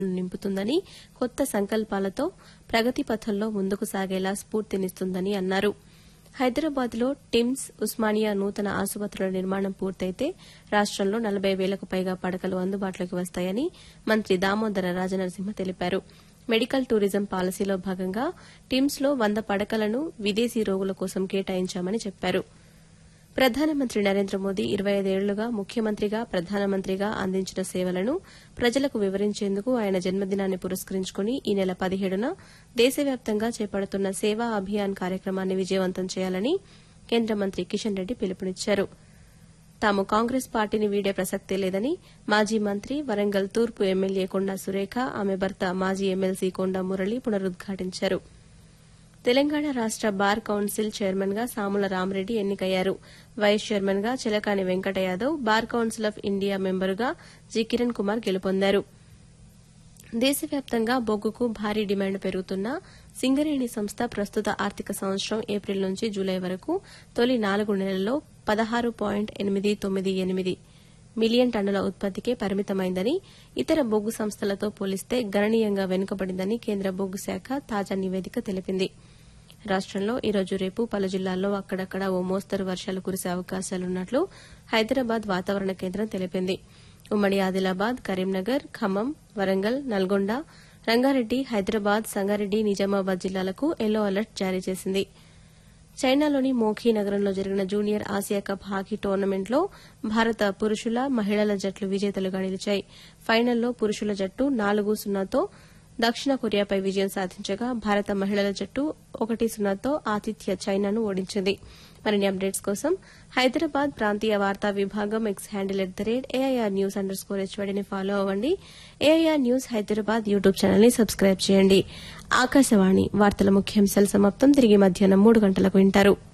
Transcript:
నింపుతుందని, కొత్త సంకల్పాలతో ప్రగతి పథంలో ముందుకు సాగేలా స్ఫూర్తినిస్తుందని అన్నారు. హైదరాబాద్లో టిమ్స్, ఉస్మానియా నూతన ఆసుపత్రుల నిర్మాణం పూర్తయితే రాష్టంలో 40,000కు పైగా పడకలు అందుబాటులోకి వస్తాయని మంత్రి దామోదర రాజనరసింహ తెలిపారు. మెడికల్ టూరిజం పాలసీలో భాగంగా టిమ్స్లో 100 పడకలను విదేశీ రోగుల కోసం కేటాయించామని చెప్పారు. ప్రధానమంత్రి నరేంద్ర మోదీ 25 ఏళ్లుగా ముఖ్యమంత్రిగా, ప్రధానమంత్రిగా అందించిన సేవలను ప్రజలకు వివరించేందుకు ఆయన జన్మదినాన్ని పురస్కరించుకుని ఈ నెల 17న దేశవ్యాప్తంగా చేపడుతున్న సేవా అభియాన్ కార్యక్రమాన్ని విజయవంతం చేయాలని కేంద్ర మంత్రి కిషన్ రెడ్డి పిలుపునిచ్చారు. తాము కాంగ్రెస్ పార్టీని వీడే ప్రసక్తే లేదని మాజీ మంత్రి, వరంగల్ తూర్పు ఎమ్మెల్యే కొండా సురేఖ, ఆమె భర్త మాజీ ఎమ్మెల్సీ కొండా మురళి పునరుద్ఘాటించారు. తెలంగాణ రాష్ట బార్ కౌన్సిల్ చైర్మన్ గా సాముల రామరెడ్డి ఎన్నికయ్యారు. వైస్ చైర్మన్ గా Chilakani Venkata Yadav, bar council of India మెంబరుగా G Kiran Kumar గెలుపొందారు. దేశవ్యాప్తంగా బొగ్గుకు భారీ డిమాండ్ పెరుగుతున్న సింగరేణి సంస్థ ప్రస్తుత ఆర్థిక సంవత్సరం ఏప్రిల్ నుంచి జూలై వరకు తొలి 4 నెలల్లో 16.898 మిలియన్ టన్నుల ఉత్పత్తికే పరిమితమైందని, ఇతర బొగ్గు సంస్థలతో పోలిస్తే గణనీయంగా వెనుకబడిందని కేంద్ర బొగ్గు శాఖ తాజా నివేదిక తెలిపింది. రాష్టంలో ఈరోజు రేపు పలు జిల్లాల్లో అక్కడక్కడ ఓ మోస్తరు వర్షాలు కురిసే అవకాశాలున్నట్లు హైదరాబాద్ వాతావరణ కేంద్రం తెలిపింది. ఉమ్మడి ఆదిలాబాద్, కరీంనగర్, ఖమ్మం, వరంగల్, నల్గొండ, రంగారెడ్డి, హైదరాబాద్, సంగారెడ్డి, నిజామాబాద్ జిల్లాలకు ఎల్లో అలర్ట్ జారీ చేసింది. చైనాలోని మోఖీ నగరంలో జరిగిన జూనియర్ ఆసియా కప్ హాకీ టోర్నమెంట్లో భారత పురుషుల, మహిళల జట్లు విజేతలుగా నిలిచాయి. ఫైనల్లో పురుషుల జట్టు 4-0తో దక్షిణ కొరియాపై విజయం సాధించగా భారత మహిళల జట్టు 1-0తో ఆతిథ్య చైనాను ఓడించింది. మరిన్ని అప్డేట్స్ కోసం హైదరాబాద్ ప్రాంతీయ వార్తా విభాగం ఎక్స్ హ్యాండిల్ @AIR_News_HYDని ఫాలో అవ్వండి. AIR news Hyderabad YouTube channel ని సబ్స్క్రైబ్ చేయండి. ఆకాశవాణి వార్తల ముఖ్యాంశాలు సమాప్తం. తిరిగి మధ్యాహ్నం 3 గంటలకు వింటారు.